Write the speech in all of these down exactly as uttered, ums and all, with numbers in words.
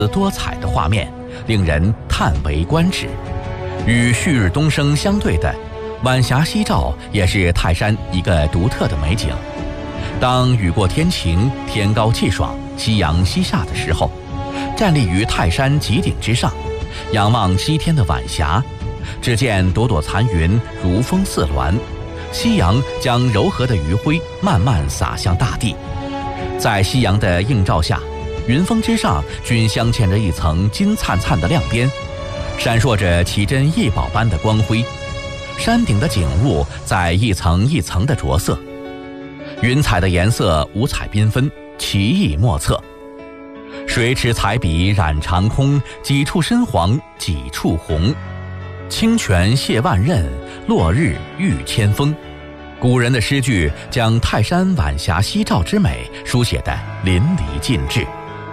多彩的画面，令人叹为观止。与旭日东升相对的，晚霞夕照也是泰山一个独特的美景。当雨过天晴，天高气爽，夕阳西下的时候，站立于泰山极顶之上，仰望西天的晚霞，只见朵朵残云如风似鸾，夕阳将柔和的余晖慢慢洒向大地。在夕阳的映照下，云峰之上均镶嵌着一层金灿灿的亮边，闪烁着奇珍异宝般的光辉。山顶的景物在一层一层的着色，云彩的颜色五彩缤纷，奇异莫测。水池彩笔染长空，几处深黄几处红。清泉泻万仞，落日遇千峰。古人的诗句将泰山晚霞夕照之美书写得淋漓尽致。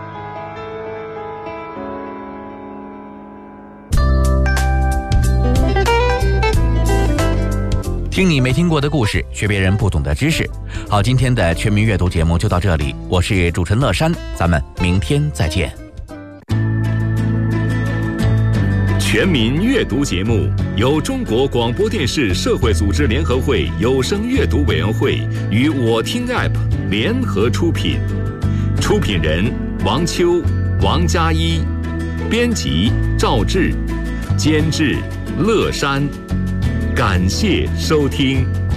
听你没听过的故事，学别人不懂的知识。好，今天的全民阅读节目就到这里，我是主持人乐山，咱们明天再见。 全民阅读节目由中国广播电视社会组织联合会有声阅读委员会与我听 App 联合出品，出品人王秋、王佳一，编辑赵志，监制乐山。感谢收听。